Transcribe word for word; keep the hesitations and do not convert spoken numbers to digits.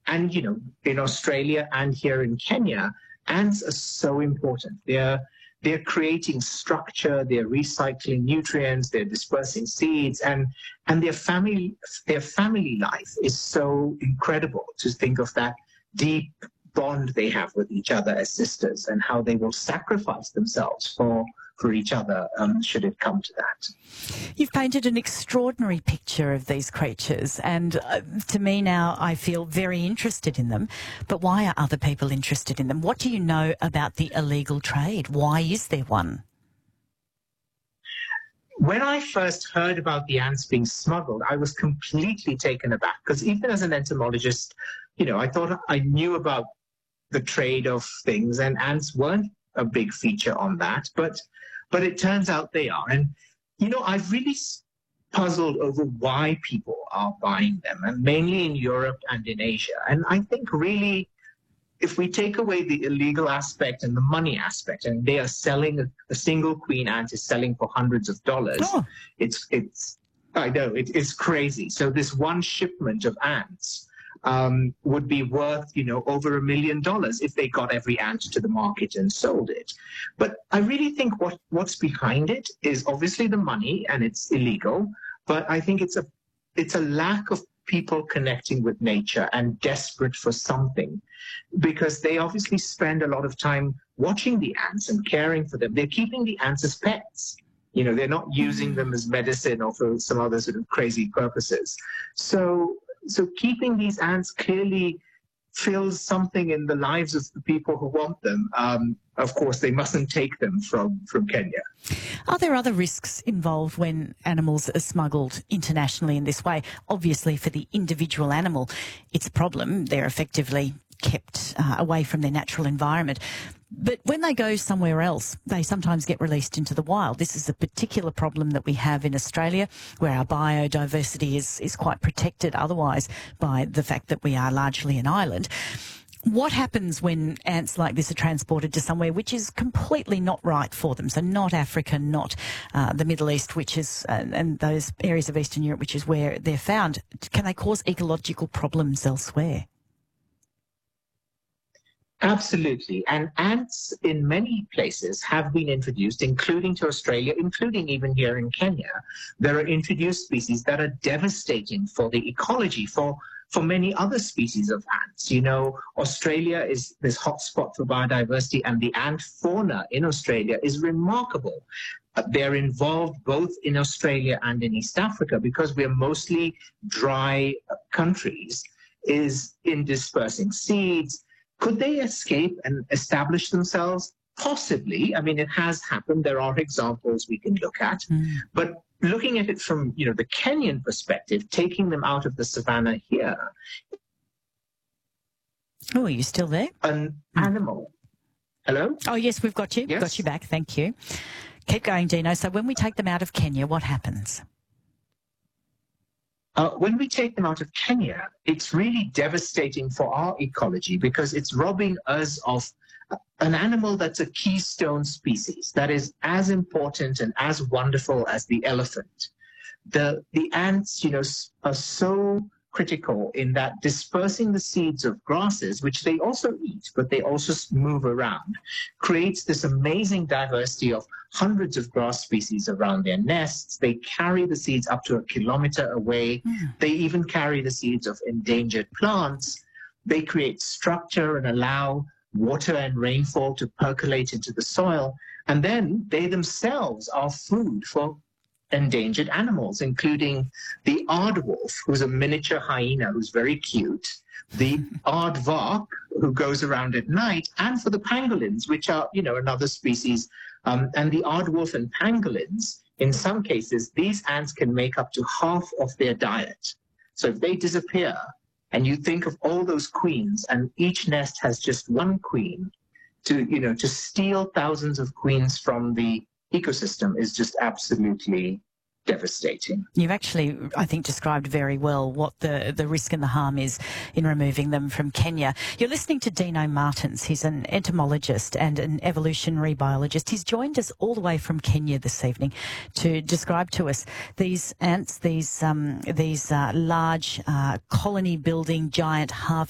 and, you know, in Australia and here in Kenya, ants are so important. They're they're creating structure, they're recycling nutrients, they're dispersing seeds, and and their family their family life is so incredible. To think of that deep bond they have with each other as sisters, and how they will sacrifice themselves for for each other, um, should it come to that. You've painted an extraordinary picture of these creatures, and uh, to me now I feel very interested in them. But why are other people interested in them? What do you know about the illegal trade? Why is there one? When I first heard about the ants being smuggled, I was completely taken aback, because even as an entomologist, you know, I thought I knew about the trade of things, and ants weren't a big feature on that, but but it turns out they are. And, you know, I've really puzzled over why people are buying them, and mainly in Europe and in Asia. And I think really, if we take away the illegal aspect and the money aspect, and they are selling, a, a single queen ant is selling for hundreds of dollars, oh. it's, it's, I know, it, it's crazy. So this one shipment of ants Um, would be worth, you know, over a million dollars if they got every ant to the market and sold it. But I really think what, what's behind it is obviously the money, and it's illegal. But I think it's a it's a lack of people connecting with nature and desperate for something, because they obviously spend a lot of time watching the ants and caring for them. They're keeping the ants as pets. You know, they're not using them as medicine or for some other sort of crazy purposes. So. So keeping these ants clearly fills something in the lives of the people who want them. Um, of course, they mustn't take them from, from Kenya. Are there other risks involved when animals are smuggled internationally in this way? Obviously, for the individual animal, it's a problem. They're effectively kept uh, away from their natural environment. But when they go somewhere else, they sometimes get released into the wild. This is a particular problem that we have in Australia, where our biodiversity is, is quite protected otherwise by the fact that we are largely an island. What happens when ants like this are transported to somewhere which is completely not right for them? So not Africa, not uh, the Middle East, which is, uh, and those areas of Eastern Europe, which is where they're found. Can they cause ecological problems elsewhere? Absolutely. And ants in many places have been introduced, including to Australia, including even here in Kenya. There are introduced species that are devastating for the ecology, for, for many other species of ants. You know, Australia is this hotspot for biodiversity, and the ant fauna in Australia is remarkable. Uh, they're involved both in Australia and in East Africa, because we're mostly dry countries, is in dispersing seeds. Could they escape and establish themselves? Possibly. I mean, it has happened. There are examples we can look at. Mm. But looking at it from, you know, the Kenyan perspective, taking them out of the savannah here. Oh, are you still there? An mm. animal. Hello? Oh, yes, we've got you. Yes. Got you back. Thank you. Keep going, Dino. So when we take them out of Kenya, what happens? Uh, when we take them out of Kenya, it's really devastating for our ecology, because it's robbing us of an animal that's a keystone species that is as important and as wonderful as the elephant. The, the ants, you know, are so critical in that dispersing the seeds of grasses, which they also eat, but they also move around, creates this amazing diversity of hundreds of grass species around their nests. They carry the seeds up to a kilometer away. Mm. They even carry the seeds of endangered plants. They create structure and allow water and rainfall to percolate into the soil. And then they themselves are food for endangered animals, including the aardwolf, who's a miniature hyena who's very cute, the aardvark, who goes around at night, and for the pangolins, which are, you know, another species. Um, and the aardwolf and pangolins, in some cases, these ants can make up to half of their diet. So if they disappear, and you think of all those queens, and each nest has just one queen, to, you know, to steal thousands of queens from the ecosystem is just absolutely devastating. You've actually, I think, described very well what the, the risk and the harm is in removing them from Kenya. You're listening to Dino Martins. He's an entomologist and an evolutionary biologist. He's joined us all the way from Kenya this evening to describe to us these ants, these um, these uh, large uh, colony-building giant